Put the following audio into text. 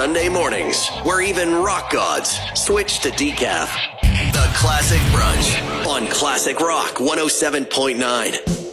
Sunday mornings, where even rock gods switch to decaf. The Classic Brunch on Classic Rock 107.9.